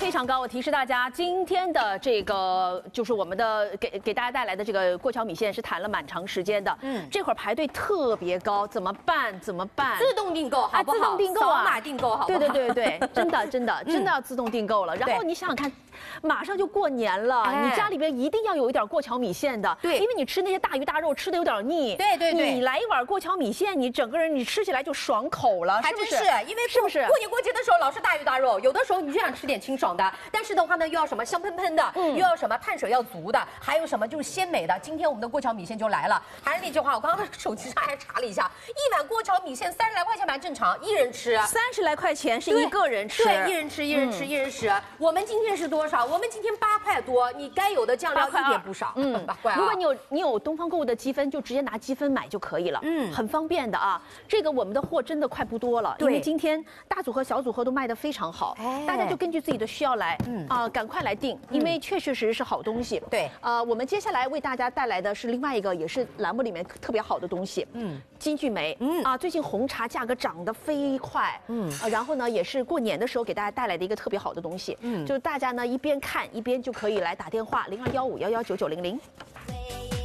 非常高。我提示大家，今天的这个就是我们的给大家带来的这个过桥米线是谈了蛮长时间的。这会儿排队特别高，怎么办？怎么办？ 自动订购好不好？ 自动订购啊， 扫码订购好不好？ 对，真的要自动订购了。然后你想想看，马上就过年了，你家里边一定要有一点过桥米线的。对，因为你吃那些大鱼大肉吃的有点腻。对，你来一碗过桥米线，你整个人你吃起来就爽口了， 还真是。因为是不是过年过节的时候老是大鱼大肉，有的时候你就想吃点清爽的，但是的话呢又要什么香喷喷的，又要什么碳水要足的，还有什么就是鲜美的。今天我们的过桥米线就来了。还是那句话，我刚刚手机上还查了一下，一碗过桥米线30来块钱蛮正常，一人吃 30来块钱是一个人吃， 对，一人吃。我们今天是多少？我们今天8块多，你该有的酱料一点不少。8块啊。 如果你有东方购物的积分，就直接拿积分买就可以了。很方便的啊。这个我们的货真的快不多了，因为今天大组合、小组合都卖得非常好，大家就根据自己的需要来，赶快来订，因为确实是好东西。对，我们接下来为大家带来的是另外一个也是栏目里面特别好的东西，金骏眉，最近红茶价格涨得飞快，然后呢也是过年的时候给大家带来的一个特别好的东西，就是大家呢一边看一边就可以来打电话0215119900。